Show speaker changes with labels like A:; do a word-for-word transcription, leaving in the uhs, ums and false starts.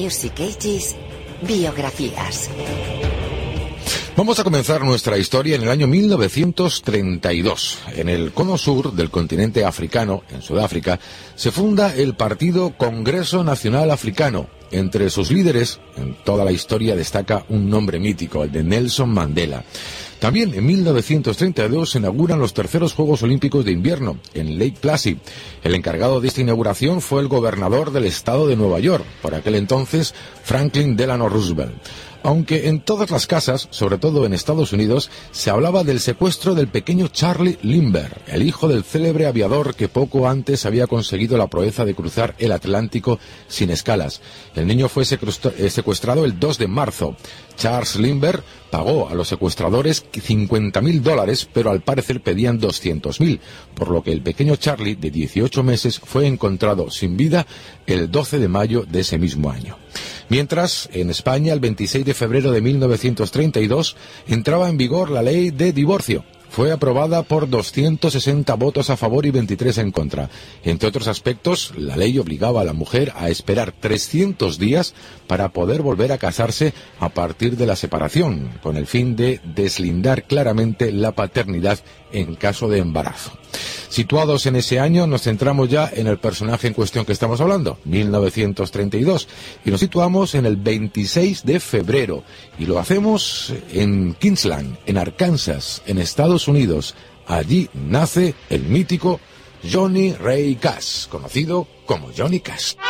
A: Music Ages, biografías.
B: Vamos a comenzar nuestra historia en el año mil novecientos treinta y dos. En el cono sur del continente africano, en Sudáfrica, se funda el Partido Congreso Nacional Africano. Entre sus líderes, en toda la historia destaca un nombre mítico, el de Nelson Mandela. También en mil novecientos treinta y dos se inauguran los terceros Juegos Olímpicos de Invierno, en Lake Placid. El encargado de esta inauguración fue el gobernador del estado de Nueva York, por aquel entonces Franklin Delano Roosevelt. Aunque en todas las casas, sobre todo en Estados Unidos, se hablaba del secuestro del pequeño Charlie Lindbergh, el hijo del célebre aviador que poco antes había conseguido la proeza de cruzar el Atlántico sin escalas. El niño fue secuestrado el dos de marzo. Charles Lindbergh pagó a los secuestradores cincuenta mil dólares, pero al parecer pedían doscientos mil, por lo que el pequeño Charlie, de dieciocho meses, fue encontrado sin vida el doce de mayo de ese mismo año. Mientras, en España, el veintiséis de febrero de mil novecientos treinta y dos, entraba en vigor la ley de divorcio. Fue aprobada por doscientos sesenta votos a favor y veintitrés en contra. Entre otros aspectos, la ley obligaba a la mujer a esperar trescientos días para poder volver a casarse a partir de la separación, con el fin de deslindar claramente la paternidad en caso de embarazo. Situados en ese año, nos centramos ya en el personaje en cuestión que estamos hablando, mil novecientos treinta y dos, y nos situamos en el veintiséis de febrero, y lo hacemos en Kingsland, en Arkansas, en Estados Unidos. Allí nace el mítico Johnny Ray Cash, conocido como Johnny Cash.